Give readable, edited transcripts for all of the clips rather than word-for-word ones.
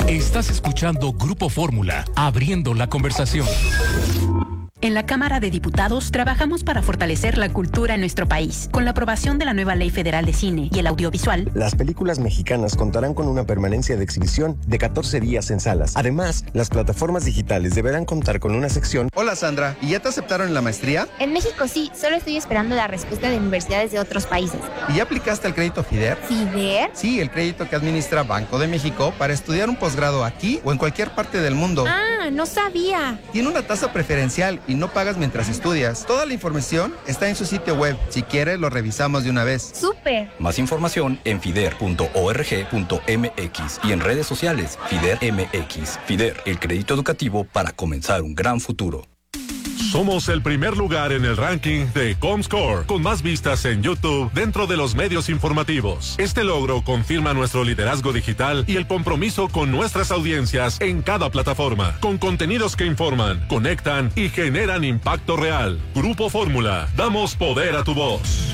Estás escuchando Grupo Fórmula, abriendo la conversación. En la Cámara de Diputados trabajamos para fortalecer la cultura en nuestro país. Con la aprobación de la nueva Ley Federal de Cine y el Audiovisual, las películas mexicanas contarán con una permanencia de exhibición de 14 días en salas. Además, las plataformas digitales deberán contar con una sección. Hola Sandra, ¿y ya te aceptaron en la maestría? En México sí, solo estoy esperando la respuesta de universidades de otros países. ¿Y ya aplicaste el crédito FIDER? ¿FIDER? Sí, el crédito que administra Banco de México para estudiar un posgrado aquí o en cualquier parte del mundo. Ah, no sabía. Tiene una tasa preferencial y no pagas mientras estudias. Toda la información está en su sitio web. Si quieres, lo revisamos de una vez. ¡Súper! Más información en fider.org.mx y en redes sociales FIDER MX. FIDER, el crédito educativo para comenzar un gran futuro. Somos el primer lugar en el ranking de Comscore, con más vistas en YouTube dentro de los medios informativos. Este logro confirma nuestro liderazgo digital y el compromiso con nuestras audiencias en cada plataforma, con contenidos que informan, conectan y generan impacto real. Grupo Fórmula, damos poder a tu voz.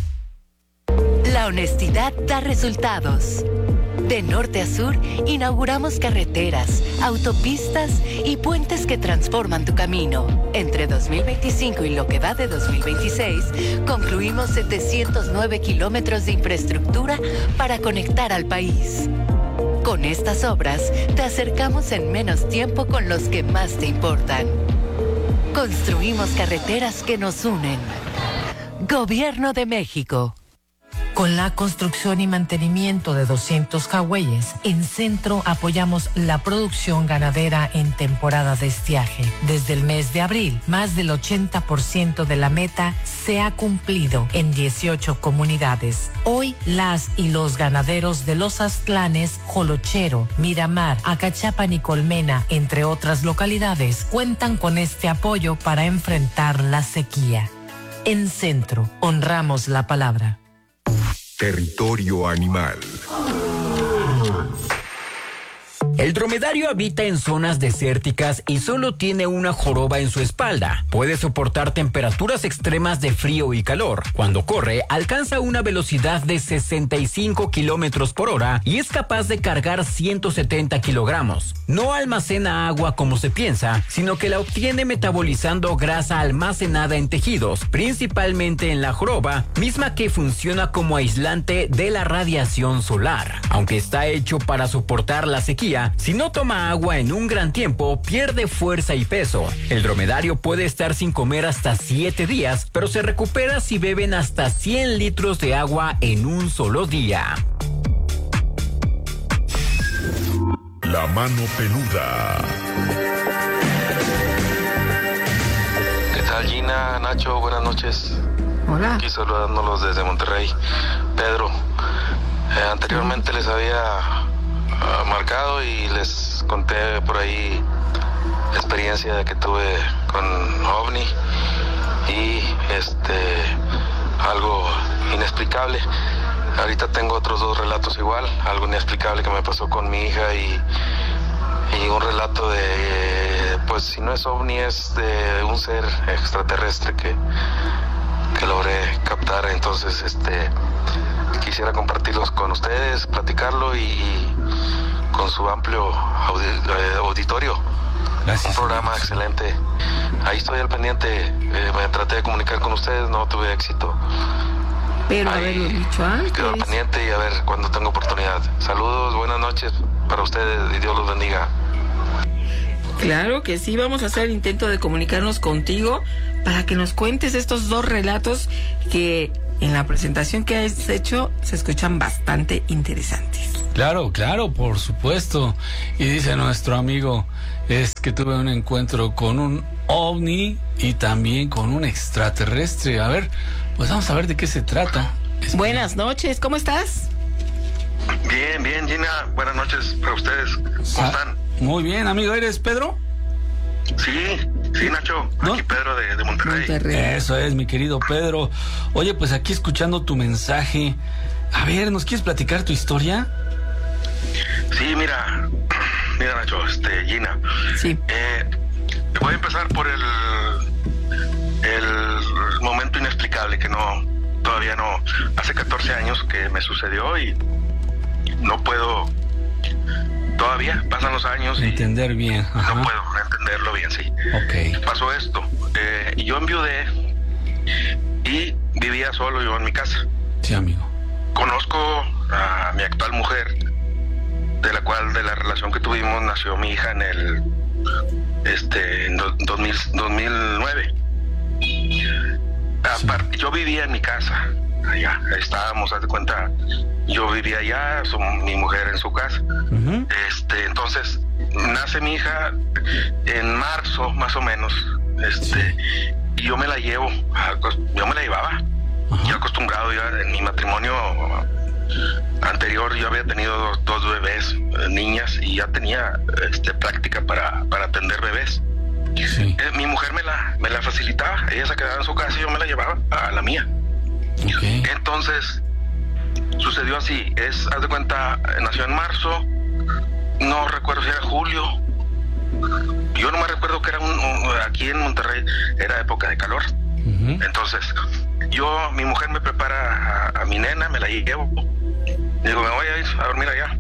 La honestidad da resultados. De norte a sur, inauguramos carreteras, autopistas y puentes que transforman tu camino. Entre 2025 y lo que va de 2026, concluimos 709 kilómetros de infraestructura para conectar al país. Con estas obras, te acercamos en menos tiempo con los que más te importan. Construimos carreteras que nos unen. Gobierno de México. Con la construcción y mantenimiento de 200 jagüeyes, en Centro apoyamos la producción ganadera en temporada de estiaje. Desde el mes de abril, más del 80% de la meta se ha cumplido en 18 comunidades. Hoy, las y los ganaderos de Los Aztlanes, Jolochero, Miramar, Acachapan y Colmena, entre otras localidades, cuentan con este apoyo para enfrentar la sequía. En Centro, honramos la palabra. Territorio animal. El dromedario habita en zonas desérticas y solo tiene una joroba en su espalda. Puede soportar temperaturas extremas de frío y calor. Cuando corre, alcanza una velocidad de 65 kilómetros por hora y es capaz de cargar 170 kilogramos. No almacena agua como se piensa, sino que la obtiene metabolizando grasa almacenada en tejidos, principalmente en la joroba, misma que funciona como aislante de la radiación solar. Aunque está hecho para soportar la sequía, si no toma agua en un gran tiempo, pierde fuerza y peso. El dromedario puede estar sin comer hasta 7 días, pero se recupera si beben hasta 100 litros de agua en un solo día. La mano peluda. ¿Qué tal, Gina, Nacho? Buenas noches. Hola. Aquí saludándolos desde Monterrey. Pedro, anteriormente les había marcado y les conté por ahí la experiencia que tuve con OVNI y algo inexplicable. Ahorita tengo otros 2 relatos igual, algo inexplicable que me pasó con mi hija y un relato de, pues si no es OVNI, es de un ser extraterrestre que logré captar. Entonces quisiera compartirlos con ustedes, platicarlo y con su amplio auditorio. Gracias. Un programa excelente. Ahí estoy al pendiente. Me traté de comunicar con ustedes, no tuve éxito. Pero haberlo dicho antes. Quedo al pendiente y a ver cuando tengo oportunidad. Saludos, buenas noches para ustedes y Dios los bendiga. Claro que sí, vamos a hacer el intento de comunicarnos contigo para que nos cuentes estos 2 relatos que en la presentación que has hecho se escuchan bastante interesantes. Claro, por supuesto. Y dice nuestro amigo, es que tuve un encuentro con un ovni y también con un extraterrestre. A ver, pues vamos a ver de qué se trata. Buenas noches, ¿cómo estás? Bien, Gina. Buenas noches para ustedes. ¿Cómo están? Muy bien, amigo. ¿Eres Pedro? Sí, Nacho. ¿No? Aquí Pedro de Monterrey. Eso es, mi querido Pedro. Oye, pues aquí escuchando tu mensaje. A ver, ¿nos quieres platicar tu historia? Sí, mira Nacho, Gina. Sí. Voy a empezar por el momento inexplicable que todavía no. Hace 14 años que me sucedió y no puedo Todavía pasan los años y entender bien. Ajá. No puedo entenderlo bien, sí. Ok. Pasó esto. Yo enviudé y vivía solo yo en mi casa. Sí, amigo. Conozco a mi actual mujer, de la relación que tuvimos nació mi hija en 2009. Sí. Yo vivía en mi casa, allá estábamos, haz de cuenta, yo vivía allá, mi mujer en su casa. Uh-huh. Entonces nace mi hija en marzo más o menos, y yo me la llevaba, uh-huh. Yo acostumbrado ya en mi matrimonio anterior, yo había tenido dos bebés, niñas, y ya tenía práctica para atender bebés. Sí. Mi mujer me la facilitaba, ella se quedaba en su casa y yo me la llevaba a la mía. Okay. Entonces sucedió así, haz de cuenta, nació en marzo, no recuerdo si era julio, yo no me recuerdo que era aquí en Monterrey era época de calor. Uh-huh. Entonces mi mujer me prepara a mi nena, me la llevo, digo, me voy a ir a dormir allá,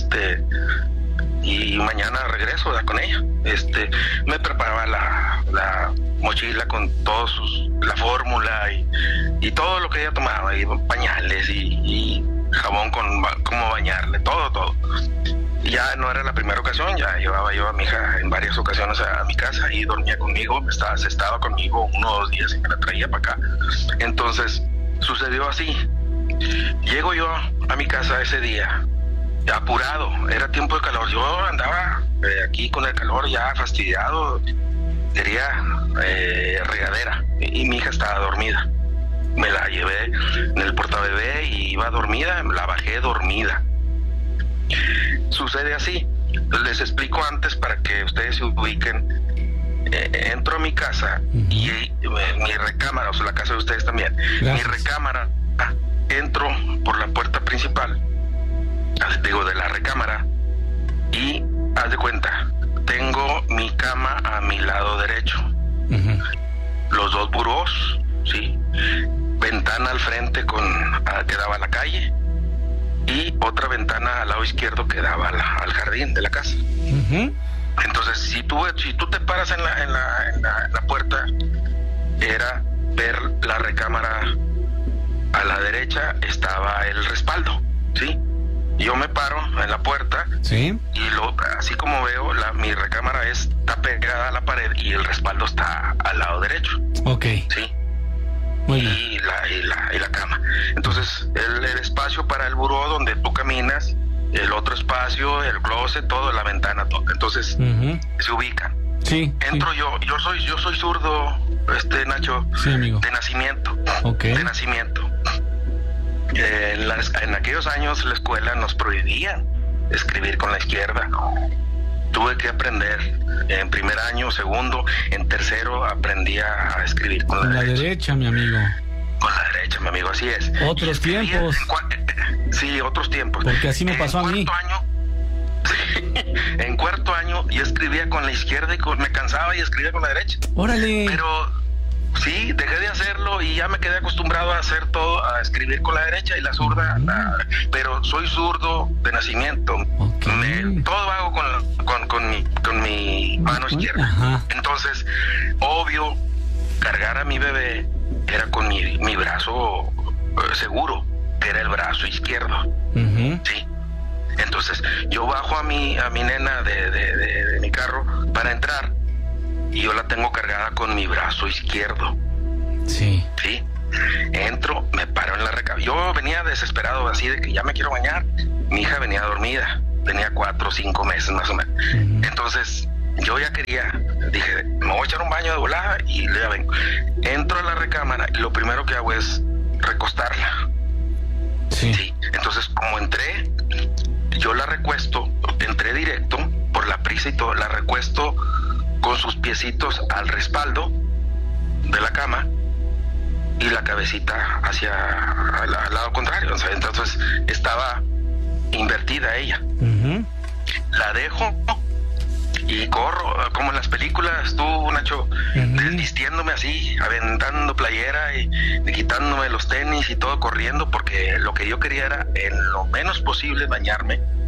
y mañana regreso con ella. Me preparaba la mochila con la fórmula y todo lo que ella tomaba, y pañales y jabón cómo bañarle, todo. Ya no era la primera ocasión, ya llevaba yo a mi hija en varias ocasiones a mi casa y dormía conmigo, se estaba conmigo 1 o 2 días y me la traía para acá. Entonces sucedió así. Llego yo a mi casa ese día, apurado, era tiempo de calor, yo andaba aquí con el calor ya fastidiado, quería regadera, y mi hija estaba dormida. Me la llevé en el portabebé y iba dormida, la bajé dormida. Sucede así, les explico antes para que ustedes se ubiquen. Entro a mi casa y mi recámara, o sea, la casa de ustedes también. Gracias. Mi recámara, entro por la puerta principal, de la recámara, y haz de cuenta, tengo mi cama a mi lado derecho, uh-huh. Los 2 burós, sí, ventana al frente que daba a la calle, y otra ventana al lado izquierdo que daba al jardín de la casa. Uh-huh. Entonces, si tú te paras en la puerta, era ver la recámara. A la derecha estaba el respaldo, ¿sí? Yo me paro en la puerta, ¿sí? Y así como veo, mi recámara está pegada a la pared y el respaldo está al lado derecho. Ok. ¿Sí? Muy bien. Y la cama. Entonces, el espacio para el buró donde tú caminas, el otro espacio, el closet, todo, la ventana, todo. Entonces, uh-huh. Se ubican. Sí. Entro sí. Yo soy zurdo, Nacho. Sí, amigo. De nacimiento. Okay. De nacimiento. En aquellos años la escuela nos prohibía escribir con la izquierda. Tuve que aprender en primer año, segundo, en tercero aprendí a escribir con la derecha, mi amigo. Con la derecha, mi amigo, así es. Otros tiempos. Sí, otros tiempos. Porque así me pasó a mí. En cuarto año yo escribía con la izquierda y me cansaba y escribía con la derecha. ¡Órale! Pero sí, dejé de hacerlo y ya me quedé acostumbrado a hacer todo, a escribir con la derecha y la zurda, pero soy zurdo de nacimiento. Okay. Todo hago con mi mano izquierda. Ajá. Entonces, obvio, cargar a mi bebé era con mi brazo seguro, que era el brazo izquierdo. Uh-huh. Sí. Entonces, yo bajo a mi nena de mi carro para entrar y yo la tengo cargada con mi brazo izquierdo. Sí. Sí. Entro, me paro en la recámara. Yo venía desesperado, así de que ya me quiero bañar. Mi hija venía dormida, tenía 4 o 5 meses más o menos. Uh-huh. Entonces, yo ya dije, me voy a echar un baño de volada y ya vengo. Entro a la recámara y lo primero que hago es recostarla. Sí. Sí. Entonces, como entré, yo la recuesto, entré directo por la prisa y todo, la recuesto con sus piecitos al respaldo de la cama y la cabecita al lado contrario. O sea, entonces estaba invertida ella. Uh-huh. La dejo y corro, como en las películas, tú, Nacho, desvistiéndome así, aventando playera y quitándome los tenis y todo, corriendo, porque lo que yo quería era, en lo menos posible, bañarme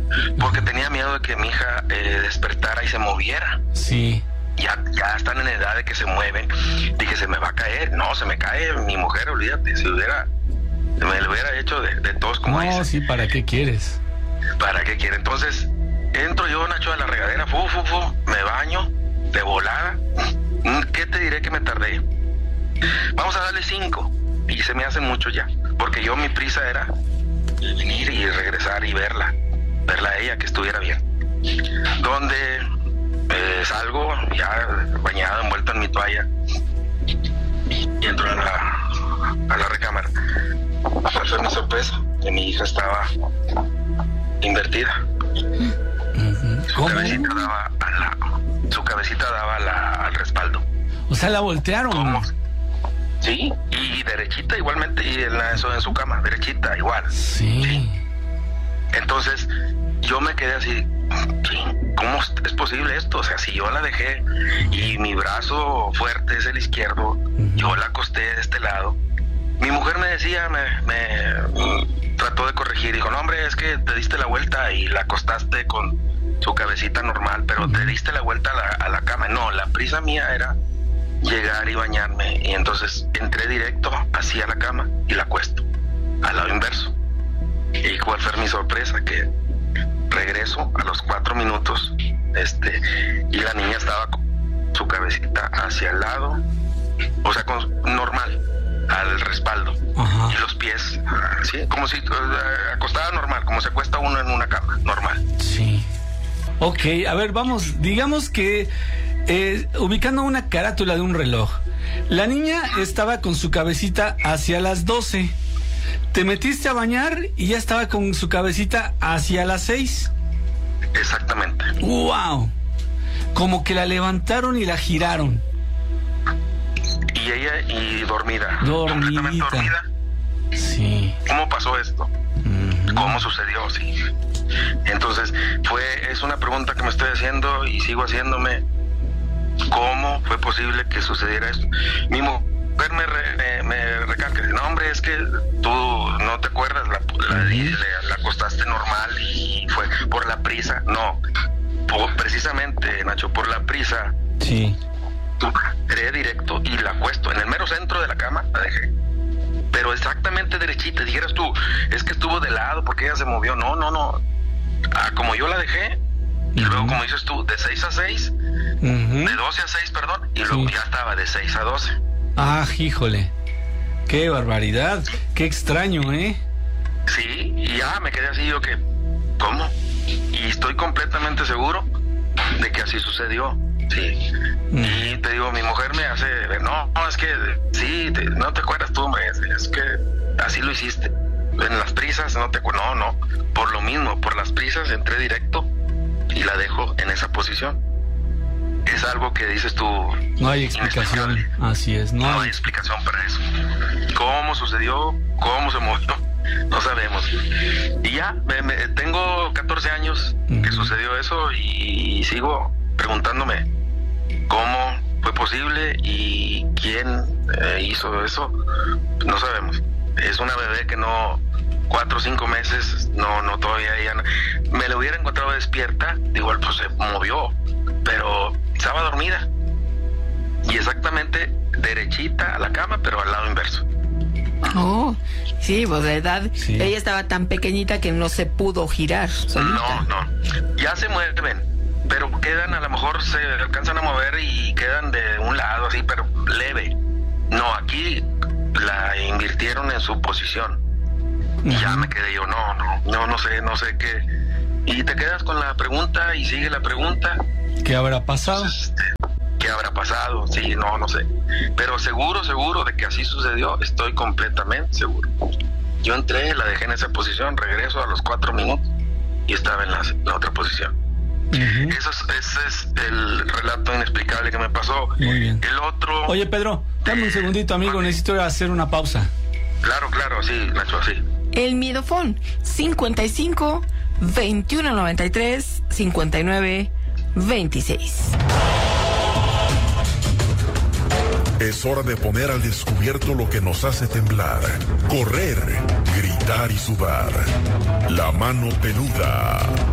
porque tenía miedo de que mi hija despertara y se moviera. Sí. Ya están en edad de que se mueven. Dije, se me va a caer. No, se me cae mi mujer, olvídate. Me lo hubiera hecho de todos como dice. No, sí, ¿para qué quieres? ¿Para qué quiere? Entonces, entro yo, Nacho, a la regadera, me baño, de volada. ¿Qué te diré que me tardé? Vamos a darle 5. Y se me hace mucho ya. Porque mi prisa era venir y regresar y verla a ella, que estuviera bien. Donde salgo ya bañado, envuelto en mi toalla, y entro a la recámara. Para hacer una sorpresa, que mi hija estaba invertida. Su cabecita daba al respaldo. O sea, la voltearon. ¿Cómo? Sí, y derechita igualmente, y en su cama, derechita igual. Sí. Entonces, yo me quedé así, ¿cómo es posible esto? O sea, si yo la dejé y mi brazo fuerte es el izquierdo, yo la acosté de este lado. Mi mujer me decía, me trató de corregir, dijo, no hombre, es que te diste la vuelta y la acostaste con su cabecita normal, pero te diste la vuelta a la cama. No, la prisa mía era llegar y bañarme, y entonces entré directo hacia la cama y la acuesto al lado inverso. ¿Y cuál fue mi sorpresa? Que regreso a los 4 minutos, y la niña estaba con su cabecita hacia el lado, o sea, normal, al respaldo. Ajá. Y los pies, ¿sí? Como si acostada normal, como se acuesta uno en una cama, normal. Sí. Ok, a ver, vamos, digamos que ubicando una carátula de un reloj, la niña estaba con su cabecita hacia las 12. Te metiste a bañar y ya estaba con su cabecita hacia las 6. Exactamente. ¡Wow! Como que la levantaron y la giraron. Y ella dormida. Completamente dormida. Sí. ¿Cómo pasó esto? ¿Cómo sucedió? Sí. Entonces, es una pregunta que me estoy haciendo y sigo haciéndome. ¿Cómo fue posible que sucediera esto? Mi mujer me recalca, no hombre, es que tú no te acuerdas, la acostaste normal y fue por la prisa. No, precisamente, Nacho, por la prisa. Sí. Entré directo y la acuesto en el mero centro de la cama, la dejé, pero exactamente derechita. Dijeras tú, es que estuvo de lado porque ella se movió. No. Como yo la dejé, y luego, como dices tú, de 6 a 6, de 12 a 6, perdón, y luego ya estaba de 6 a 12. Ah, híjole, qué barbaridad, qué extraño, ¿eh? Sí, y ya me quedé así, yo que, ¿cómo? Y estoy completamente seguro de que así sucedió, sí. Y te digo, mi mujer me hace ver, no, es que, sí, no te acuerdas tú, hombre, es que así lo hiciste. En las prisas no te acuerdas, no, por lo mismo, por las prisas entré directo y la dejo en esa posición. Es algo que dices tú. No hay explicación. Así es. No hay explicación para eso. ¿Cómo sucedió? ¿Cómo se movió? No sabemos. Y ya, tengo 14 años que sucedió eso y sigo preguntándome cómo fue posible y quién hizo eso. No sabemos. Es una bebé que 4 o 5 meses, no todavía ella. Me la hubiera encontrado despierta, igual pues se movió, pero estaba dormida y exactamente derechita a la cama, pero al lado inverso. Oh, sí, pues de edad, sí. Ella estaba tan pequeñita que no se pudo girar solita. No, ya se mueven, pero quedan, a lo mejor se alcanzan a mover y quedan de un lado así, pero leve. No, aquí la invirtieron en su posición. Y ya me quedé yo, no sé qué. Y te quedas con la pregunta y sigue la pregunta. ¿Qué habrá pasado? ¿Qué habrá pasado? Sí, no sé. Pero seguro de que así sucedió, estoy completamente seguro. Yo entré, la dejé en esa posición, regreso a los 4 minutos y estaba en la otra posición. Ese es el relato inexplicable que me pasó. Muy bien. El otro... Oye, Pedro, dame un segundito, amigo, necesito hacer una pausa. Claro, sí, Nacho, sí. El Miedofón, 55 21 93 59 26. Es hora de poner al descubierto lo que nos hace temblar, correr, gritar y sudar. La mano peluda.